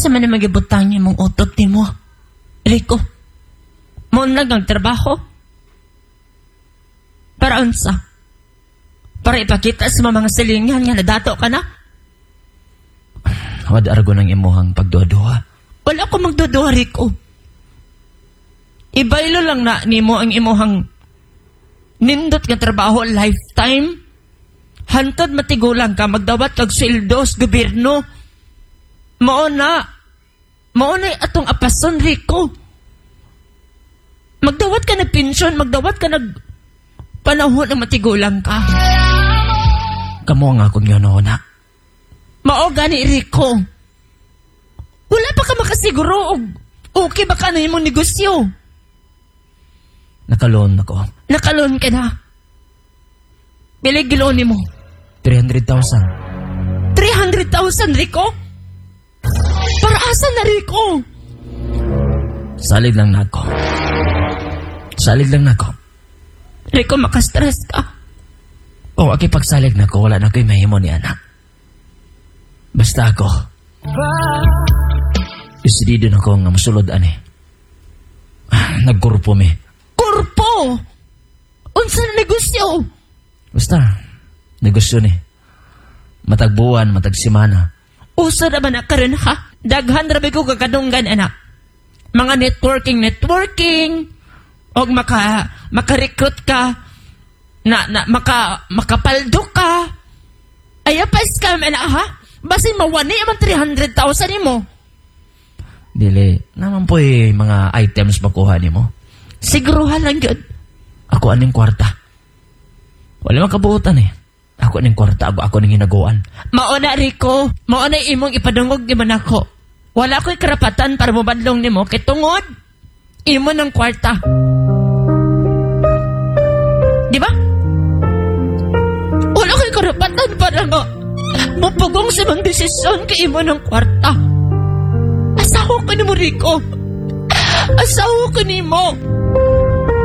Unsa man na magibutang niya mong utot ni mo? Rico, mo lang ang trabaho? Para unsa? Para ipakita sa mga silingan nga nadato ka na? Wad argo ng imuhang pagduha-duha. Wala ko magduduha, Rico. Ibaylo lang na nimo ang imuhang nindot nga trabaho lifetime. Hantod matigulang ka, magdawat kag sweldo sa gobyerno. Mauna atong apason, Rico. Magdawat ka na pensyon, magdawat ka nag panahon na matigulang ka. Kamo nga akong yun, na. Mao gani, Rico. Wala pa ka makasiguro og okay ba ka na imong negosyo? Nakaloon ako. Nakaloon ka na. Pili giloon ni mo? 300,000. 300,000, Rico? Para asa na, Rico? Salig lang na ako. Rico, makastress ka. O, akipagsalig na ako, wala na ko'y mahimo ni anak. Basta ako. Isidido na ako nga masulod, ani. Nagkurpo mi. Kurpo? Unsa na negosyo? Basta, negosyo ni. Matagbuwan, matagsimana. Usa naman na ka rin, ha? Daghan rabi ko kagadunggan, anak. Mga networking. O maka-recruit ka. Makapaldo ka. Ay, pa scam, anak, ha? Basin mawani naman 300,000 mo. Dili, naman po mga items makuha ni mo. Siguruhan lang yun. Ako aning kwarta. Wala makabuutan eh. Ako aning kwarta, ako aning hinaguan. Mauna, Rico. Mauna imong ipadungog di man ako. Wala ko'y karapatan para mabadlong ni mo. Kitungod, imo ng kwarta. Di ba? Wala ko'y karapatan para nga mapugong sa mga desisyon kay imo ng kwarta. Asawa ko ni mo, Rico. Asawa ko ni mo.